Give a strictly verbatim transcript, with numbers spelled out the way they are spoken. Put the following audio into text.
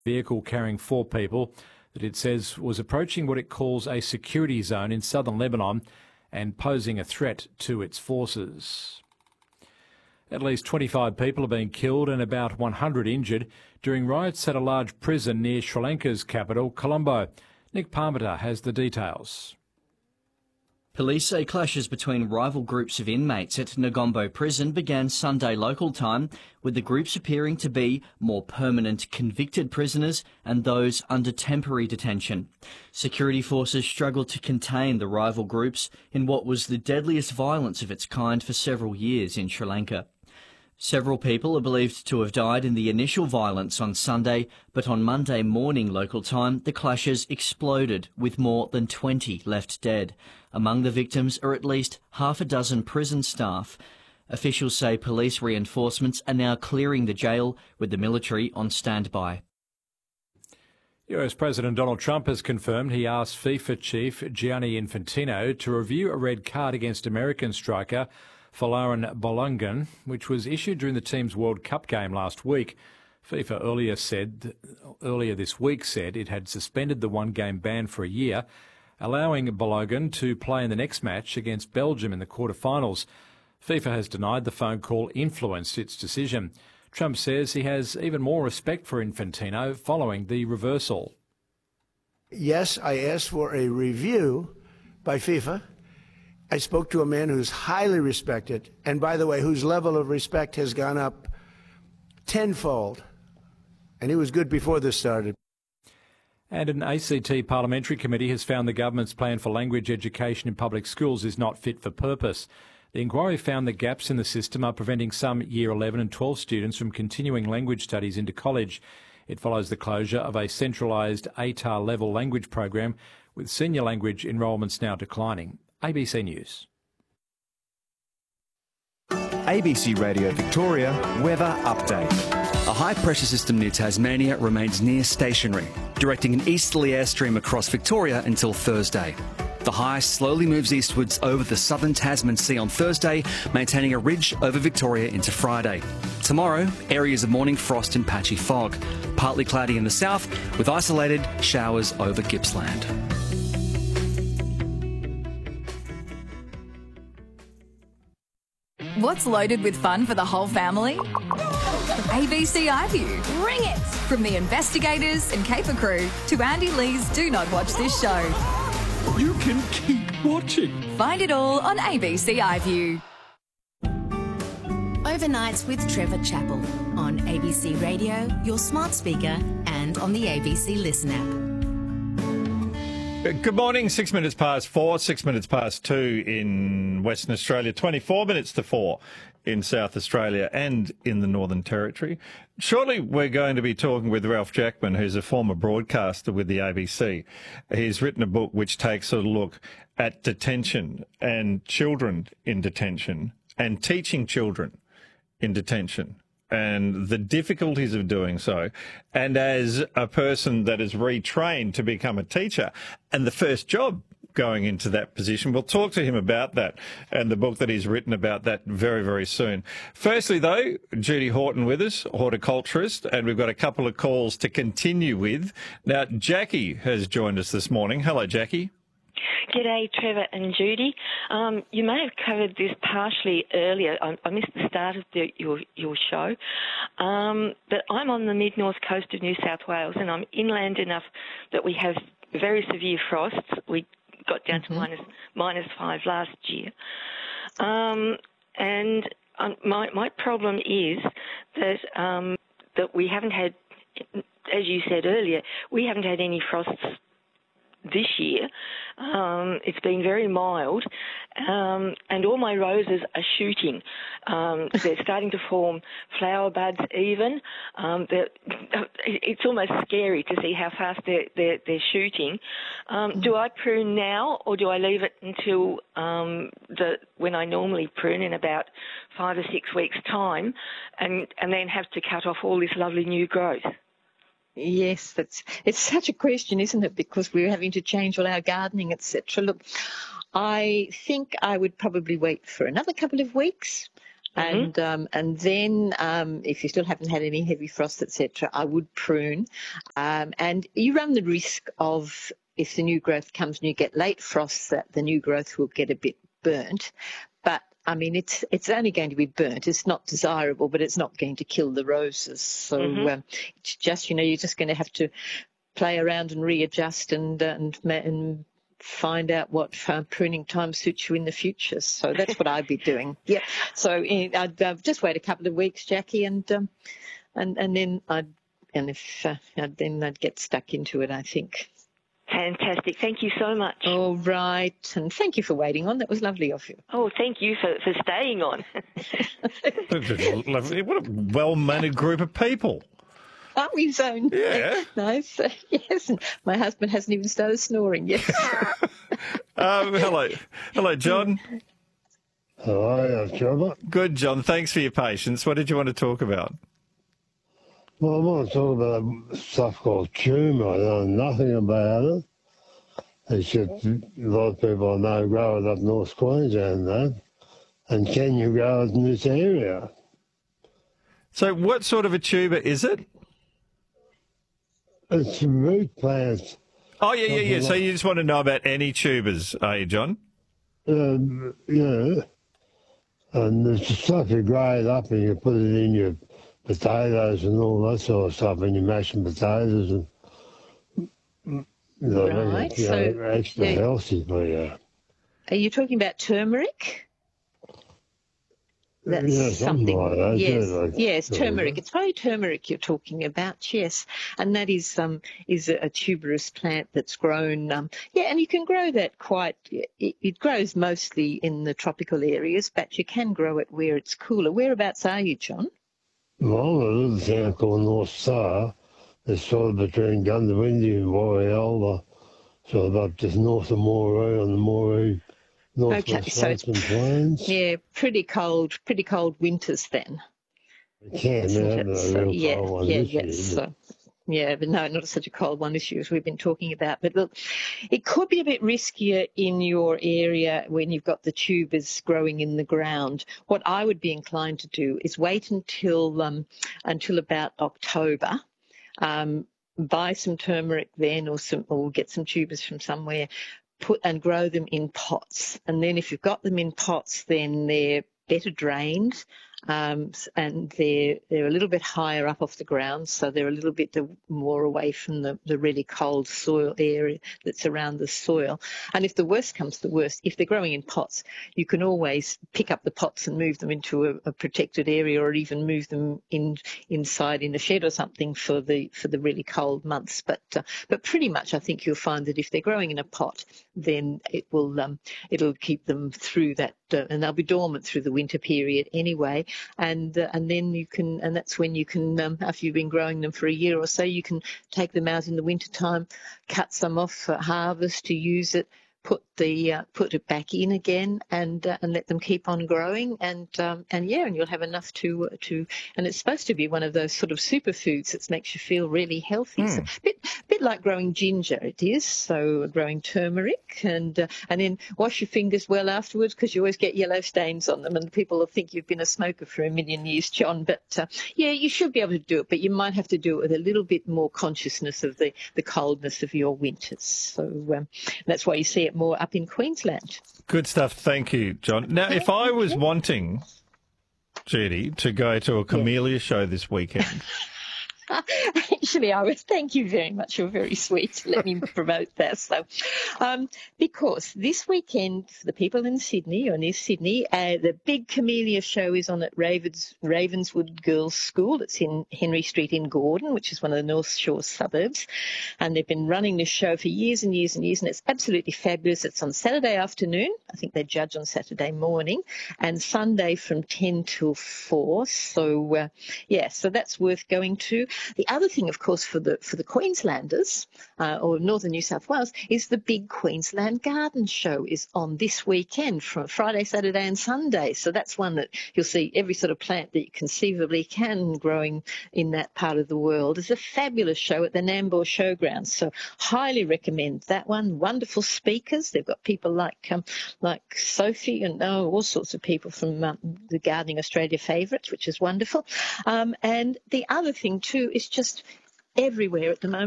vehicle carrying four people that it says was approaching what it calls a security zone in southern Lebanon and posing a threat to its forces. At least twenty-five people have been killed and about one hundred injured during riots at a large prison near Sri Lanka's capital, Colombo. Nick Parmenter has the details. Police say clashes between rival groups of inmates at Negombo Prison began Sunday local time, with the groups appearing to be more permanent convicted prisoners and those under temporary detention. Security forces struggled to contain the rival groups in what was the deadliest violence of its kind for several years in Sri Lanka. Several people are believed to have died in the initial violence on Sunday, but on Monday morning local time, the clashes exploded, with more than twenty left dead. Among the victims are at least half a dozen prison staff. Officials say police reinforcements are now clearing the jail, with the military on standby. U S President Donald Trump has confirmed he asked FIFA chief Gianni Infantino to review a red card against American striker Folarin Balogun, which was issued during the team's World Cup game last week. FIFA earlier said, earlier this week said it had suspended the one-game ban for a year, allowing Balogun to play in the next match against Belgium in the quarterfinals. FIFA has denied the phone call influenced its decision. Trump says he has even more respect for Infantino following the reversal. Yes, I asked for a review by FIFA. I spoke to a man who's highly respected, and by the way, whose level of respect has gone up tenfold. And he was good before this started. And an A C T parliamentary committee has found the government's plan for language education in public schools is not fit for purpose. The inquiry found that gaps in the system are preventing some Year eleven and twelve students from continuing language studies into college. It follows the closure of a centralised A T A R-level language program, with senior language enrolments now declining. A B C News. A B C Radio Victoria weather update. A high-pressure system near Tasmania remains near stationary, directing an easterly airstream across Victoria until Thursday. The high slowly moves eastwards over the southern Tasman Sea on Thursday, maintaining a ridge over Victoria into Friday. Tomorrow, areas of morning frost and patchy fog. Partly cloudy in the south, with isolated showers over Gippsland. What's loaded with fun for the whole family? A B C iView. Bring it! From the investigators and caper crew to Andy Lee's Do Not Watch This Show. You can keep watching. Find it all on A B C iView. Overnights with Trevor Chappell on A B C Radio, your smart speaker, and on the A B C Listen app. Good morning, six minutes past four, six minutes past two in Western Australia, twenty-four minutes to four in South Australia and in the Northern Territory. Shortly, we're going to be talking with Ralph Jackman, who's a former broadcaster with the A B C. He's written a book which takes a look at detention and children in detention and teaching children in detention and the difficulties of doing so. And as a person that is retrained to become a teacher, and the first job going into that position, we'll talk to him about that and the book that he's written about that very, very soon. Firstly, though, Judy Horton with us, horticulturist, and we've got a couple of calls to continue with. Now, Jackie has joined us this morning. Hello, Jackie. G'day, Trevor and Judy. Um, you may have covered this partially earlier. I, I missed the start of the, your, your show. Um, but I'm on the mid-north coast of New South Wales, and I'm inland enough that we have very severe frosts. We got down mm-hmm. to minus, minus five last year. Um, and um, my, my problem is that, um, that we haven't had, as you said earlier, we haven't had any frosts this year. Um, it's been very mild, um, and all my roses are shooting. Um, they're starting to form flower buds even. Um, it's almost scary to see how fast they're, they're, they're shooting. Um, do I prune now, or do I leave it until um, the when I normally prune in about five or six weeks' time, and, and then have to cut off all this lovely new growth? Yes, that's it's such a question, isn't it? Because we're having to change all our gardening, et cetera. Look, I think I would probably wait for another couple of weeks And um, and then um, if you still haven't had any heavy frost, et cetera, I would prune. Um, and you run the risk of, if the new growth comes and you get late frosts, that the new growth will get a bit burnt. But I mean, it's it's only going to be burnt. It's not desirable, but it's not going to kill the roses. So mm-hmm. um, it's just, you know, you're just going to have to play around and readjust and and and find out what uh, pruning time suits you in the future. So that's what I'd be doing. Yeah. So I'd uh, just wait a couple of weeks, Jackie, and um, and and then I'd and if uh, I'd, then I'd get stuck into it, I think. Fantastic. Thank you so much. All right. And thank you for waiting on. That was lovely of you. Oh, thank you for, for staying on. Lovely. What a well-mannered group of people. Aren't we, Zone? Yeah. Nice. Uh, yes. And my husband hasn't even started snoring yet. um, hello. Hello, John. Hello, Trevor. Good, John. Thanks for your patience. What did you want to talk about? Well, I want to talk about stuff called tumour. I know nothing about it. Except a lot of people I know grow it up North Queensland, though. And can you grow it in this area? So what sort of a tuber is it? It's a root plant. Oh, yeah, yeah, yeah. So you just want to know about any tubers, are you, John? Um, yeah. And it's the stuff you grow it up and you put it in your potatoes and all that sort of stuff, and you mash some potatoes and you know, right. you know, So, extra yeah. healthy for you. Are you talking about turmeric? That's yeah, something, something like that. Yes, yeah, like, yes, turmeric. It's probably turmeric you're talking about, yes. And that is um is a, a tuberous plant that's grown. Um, yeah, and you can grow that quite. It, it grows mostly in the tropical areas, but you can grow it where it's cooler. Whereabouts are you, John? Well, a little town called North Star. It's sort of between Gundawindi and Warriella, sort of up just north of Moree on the Moree. Okay, so it's, plains. yeah, pretty cold, pretty cold winters then. It can, yeah, but so, a real yeah, cold one yeah, this yes. year, So, yeah, but no, not such a cold one issue as we've been talking about. But look, it could be a bit riskier in your area when you've got the tubers growing in the ground. What I would be inclined to do is wait until um, until about October. Um, buy some turmeric then, or some, or get some tubers from somewhere. Put and grow them in pots, and then if you've got them in pots, then they're better drained, um, and they're they're a little bit higher up off the ground, so they're a little bit more away from the, the really cold soil area that's around the soil. And if the worst comes to worst, if they're growing in pots, you can always pick up the pots and move them into a, a protected area, or even move them in inside in a shed or something for the for the really cold months. But uh, but pretty much, I think you'll find that if they're growing in a pot, then it will um, it'll keep them through that, uh, and they'll be dormant through the winter period anyway. And uh, and then you can, and that's when you can, um, after you've been growing them for a year or so, you can take them out in the winter time, cut some off for harvest to use it, put the uh, put it back in again, and uh, and let them keep on growing, and um, and yeah, and you'll have enough to uh, to. And it's supposed to be one of those sort of superfoods that makes you feel really healthy. Mm. So a bit bit like growing ginger, it is. So growing turmeric, and uh, and then wash your fingers well afterwards, because you always get yellow stains on them, and people will think you've been a smoker for a million years, John. But uh, yeah, you should be able to do it, but you might have to do it with a little bit more consciousness of the the coldness of your winters. So um, that's why you see it more up in Queensland. Good stuff. Thank you, John. Now, if I was wanting, Judy, to go to a camellia yeah. show this weekend... Actually, I would thank you very much. You're very sweet to let me promote that. So, um, because this weekend, for the people in Sydney or near Sydney, uh, the big camellia show is on at Ravens, Ravenswood Girls' School. It's in Henry Street in Gordon, which is one of the North Shore suburbs. And they've been running this show for years and years and years, and it's absolutely fabulous. It's on Saturday afternoon. I think they judge on Saturday morning, and Sunday from ten till four. So, uh, yeah, so that's worth going to. The other thing, of course, for the for the Queenslanders uh, or Northern New South Wales is the big Queensland Garden Show is on this weekend from Friday, Saturday and Sunday. So that's one that you'll see every sort of plant that you conceivably can growing in that part of the world. It's a fabulous show at the Nambour Showgrounds. So highly recommend that one. Wonderful speakers. They've got people like um, like Sophie and oh, all sorts of people from um, the Gardening Australia favourites, which is wonderful. Um, and the other thing too is just everywhere at the moment.